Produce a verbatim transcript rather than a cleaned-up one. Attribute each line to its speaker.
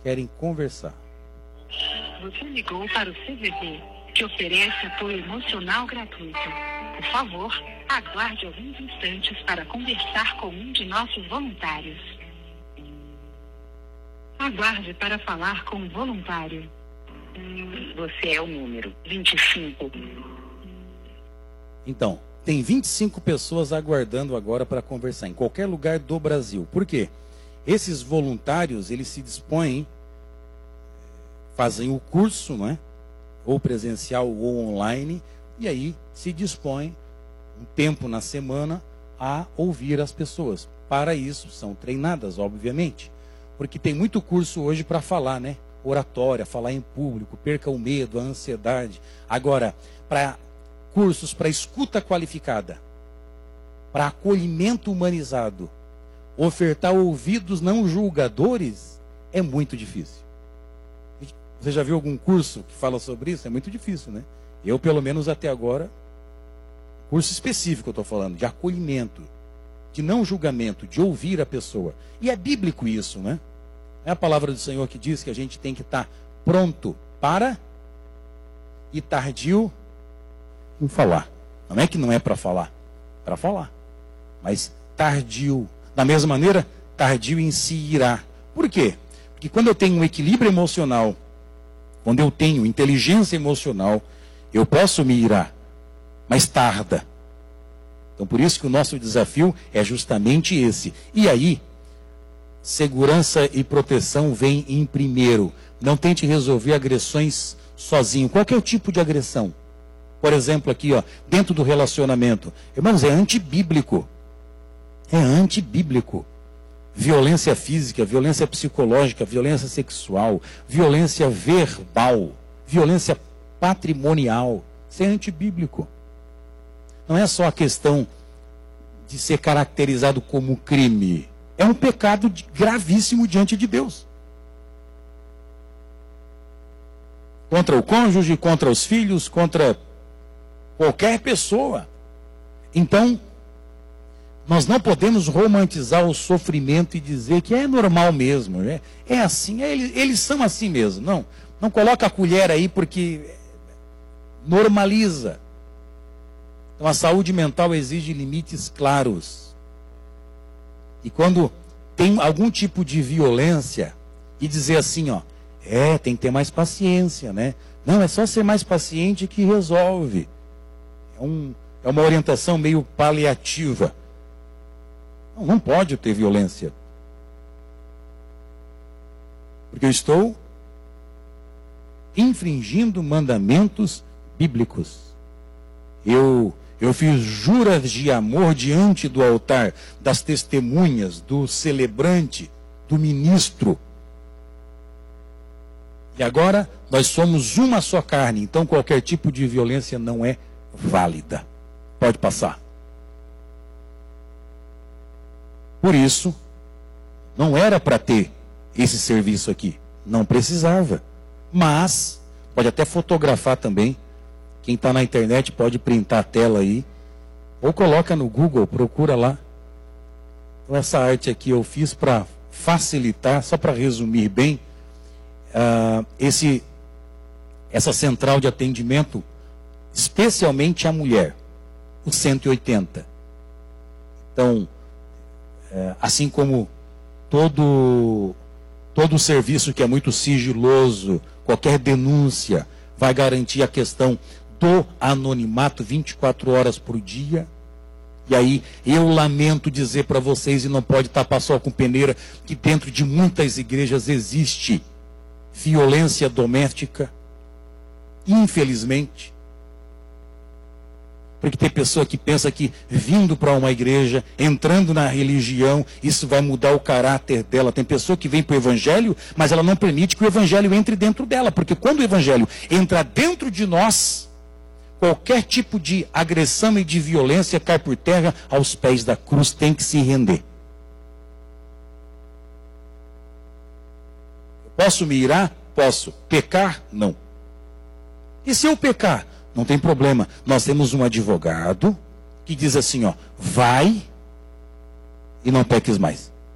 Speaker 1: querem conversar.
Speaker 2: Você ligou para o C V V, que oferece apoio emocional gratuito. Por favor, aguarde alguns instantes para conversar com um de nossos voluntários. Aguarde para falar com um voluntário. Você é o número vinte e cinco.
Speaker 1: Então, tem vinte e cinco pessoas aguardando agora para conversar, em qualquer lugar do Brasil. Por quê? Esses voluntários, eles se dispõem, fazem o curso, não é? Ou presencial ou online, e aí se dispõem um tempo na semana a ouvir as pessoas. Para isso, são treinadas, obviamente. Porque tem muito curso hoje para falar, né? Oratória, falar em público, perca o medo, a ansiedade. Agora, para cursos para escuta qualificada, para acolhimento humanizado, ofertar ouvidos não julgadores, é muito difícil. Você já viu algum curso que fala sobre isso? É muito difícil, né? Eu, pelo menos até agora, curso específico eu estou falando, de acolhimento, de não julgamento, de ouvir a pessoa. E é bíblico isso, né? É a palavra do Senhor que diz que a gente tem que estar pronto para e tardio em falar. Não é que não é para falar, para falar. Mas tardio. Da mesma maneira, tardio em se irar. Por quê? Porque quando eu tenho um equilíbrio emocional, quando eu tenho inteligência emocional, eu posso me irar, mas tarda. Então, por isso que o nosso desafio é justamente esse. E aí, segurança e proteção vem em primeiro. Não tente resolver agressões sozinho. Qualquer tipo de agressão. Por exemplo, aqui, ó, dentro do relacionamento. Irmãos, é antibíblico. É antibíblico. Violência física, violência psicológica, violência sexual, violência verbal, violência patrimonial. Isso é antibíblico. Não é só a questão de ser caracterizado como crime. É um pecado gravíssimo diante de Deus. Contra o cônjuge, contra os filhos, contra qualquer pessoa. Então, nós não podemos romantizar o sofrimento e dizer que é normal mesmo. É, é assim, é, eles, eles são assim mesmo. Não, não coloca a colher aí porque normaliza. Então a saúde mental exige limites claros. E quando tem algum tipo de violência, e dizer assim, ó, é, tem que ter mais paciência, né? Não, é só ser mais paciente que resolve. É, um, é uma orientação meio paliativa. Não, não pode ter violência. Porque eu estou infringindo mandamentos bíblicos. Eu, eu fiz juras de amor diante do altar, das testemunhas, do celebrante, do ministro. E agora nós somos uma só carne, então qualquer tipo de violência não é válida. Pode passar. Por isso, não era para ter esse serviço aqui. Não precisava. Mas, pode até fotografar também. Quem está na internet pode printar a tela aí. Ou coloca no Google, procura lá. Então, essa arte aqui eu fiz para facilitar, só para resumir bem, uh, esse, essa central de atendimento, especialmente a mulher, o cento e oitenta. Então, assim como todo, todo serviço que é muito sigiloso, qualquer denúncia vai garantir a questão do anonimato vinte e quatro horas por dia. E aí eu lamento dizer para vocês, e não pode tapar só com peneira, que dentro de muitas igrejas existe violência doméstica, infelizmente. Porque tem pessoa que pensa que vindo para uma igreja, entrando na religião, isso vai mudar o caráter dela. Tem pessoa que vem para o evangelho, mas ela não permite que o evangelho entre dentro dela. Porque quando o evangelho entra dentro de nós, qualquer tipo de agressão e de violência cai por terra aos pés da cruz, tem que se render. Posso me irar? Posso. Pecar? Não. E se eu pecar? Não tem problema. Nós temos um advogado que diz assim, ó, vai e não peques mais.